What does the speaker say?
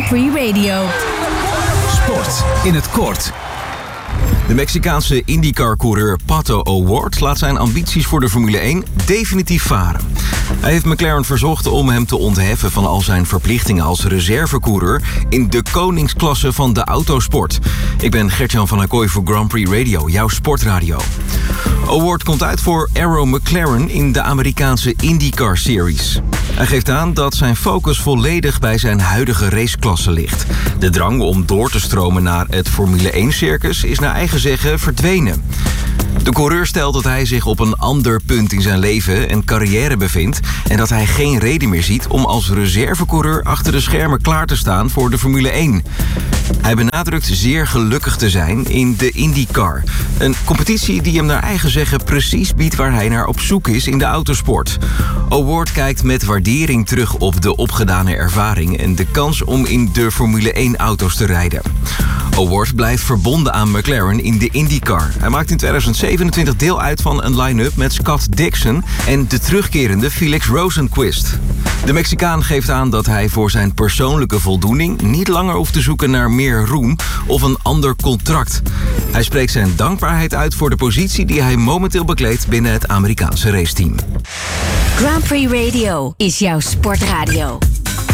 Prix Radio. Sport in het kort. De Mexicaanse IndyCar-coureur Pato O'Ward laat zijn ambities voor de Formule 1 definitief varen. Hij heeft McLaren verzocht om hem te ontheffen van al zijn verplichtingen als reservecoureur in de koningsklasse van de autosport. Ik ben Gert-Jan van Acquoy voor Grand Prix Radio, jouw sportradio. O'Ward komt uit voor Arrow McLaren in de Amerikaanse IndyCar Series. Hij geeft aan dat zijn focus volledig bij zijn huidige raceklasse ligt. De drang om door te stromen naar het Formule 1-circus is naar eigen zeggen verdwenen. De coureur stelt dat hij zich op een ander punt in zijn leven en carrière bevindt en dat hij geen reden meer ziet om als reservecoureur achter de schermen klaar te staan voor de Formule 1. Hij benadrukt zeer gelukkig te zijn in de IndyCar. Een competitie die hem naar eigen zeggen precies biedt waar hij naar op zoek is in de autosport. O'Ward kijkt met waardering terug op de opgedane ervaring en de kans om in de Formule 1-auto's te rijden. O'Ward blijft verbonden aan McLaren in de IndyCar. Hij maakt in 2027 deel uit van een line-up met Scott Dixon en de terugkerende Felix Rosenqvist. De Mexicaan geeft aan dat hij voor zijn persoonlijke voldoening niet langer hoeft te zoeken naar meer roem of een ander contract. Hij spreekt zijn dankbaarheid uit voor de positie die hij momenteel bekleedt binnen het Amerikaanse raceteam. Grand Prix Radio is jouw sportradio.